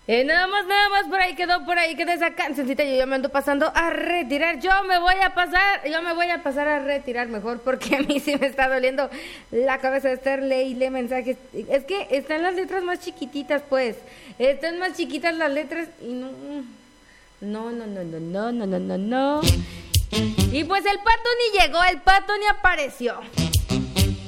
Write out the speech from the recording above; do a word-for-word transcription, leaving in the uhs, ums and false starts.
Eh, nada más, nada más, por ahí quedó, por ahí quedó esa cancioncita. Yo ya me ando pasando a retirar. Yo me voy a pasar, yo me voy a pasar a retirar mejor, porque a mí sí me está doliendo la cabeza de estar leyendo mensajes. Es que están las letras más chiquititas, pues. Están más chiquitas las letras y no. No, no, no, no, no, no, no, no, no. Y pues el pato ni llegó, el pato ni apareció.